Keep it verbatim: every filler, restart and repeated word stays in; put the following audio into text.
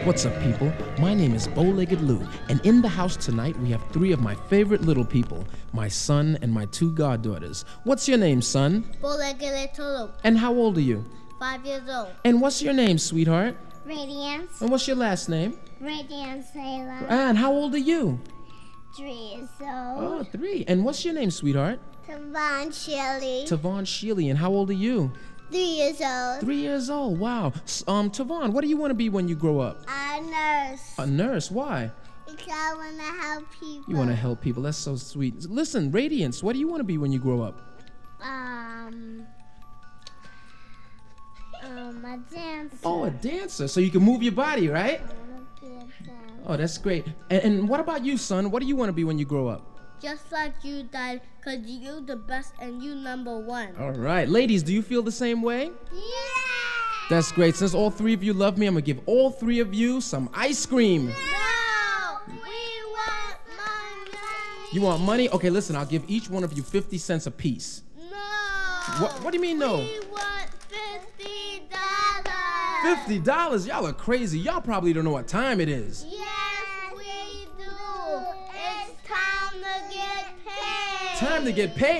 What's up, people? My name is Bow-Legged Lou, and in the house tonight we have three of my favorite little people, my son and my two goddaughters. What's your name, son? Bow-Legged Little Lou. And how old are you? Five years old. And what's your name, sweetheart? Radiance. And what's your last name? Radiance Layla. And how old are you? Three years Oh, old. three. And what's your name, sweetheart? Tavon Shirley. Tavon Sheely. And how old are you? Three years old. Three years old. Wow. S- Um, Tavon, what do you want to be when you grow up? A nurse. A nurse. Why? Because I want to help people. You want to help people. That's so sweet. Listen, Radiance, what do you want to be when you grow up? Um. Um, a dancer. Oh, a dancer. So you can move your body, right? I want to be a dancer. Oh, that's great. And, and what about you, son? What do you want to be when you grow up? Just like you, Dad, because you the best and you number one. All right. Ladies, do you feel the same way? Yeah! That's great. Since all three of you love me, I'm going to give all three of you some ice cream. No! We want money! You want money? Okay, listen, I'll give each one of you fifty cents apiece. No! What, what do you mean, no? We want fifty dollars! fifty dollars? Y'all are crazy. Y'all probably don't know what time it is. Yes, we do! It's time to get paid! Time to get paid.